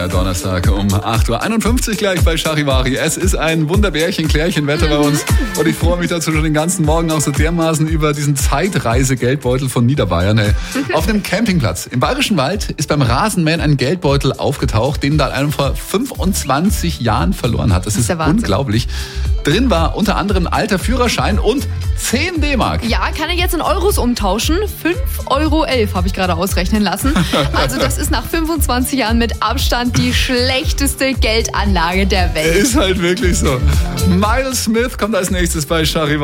Donnerstag um 8.51 Uhr gleich bei Charivari. Es ist ein Wunderbärchen-Klärchen-Wetter bei uns und ich freue mich dazu schon den ganzen Morgen auch so dermaßen über diesen Zeitreise-Geldbeutel von Niederbayern. Hey. Auf einem Campingplatz im Bayerischen Wald ist beim Rasenmähen ein Geldbeutel aufgetaucht, den da einer vor 25 Jahren verloren hat. Das ist unglaublich. Drin war unter anderem ein alter Führerschein und 10 D-Mark. Ja, kann er jetzt in Euros umtauschen. 5,11 Euro habe ich gerade ausrechnen lassen. Also das ist nach 25 Jahren mit Abstand die schlechteste Geldanlage der Welt. Ist halt wirklich so. Miles Smith kommt als nächstes bei Charivari.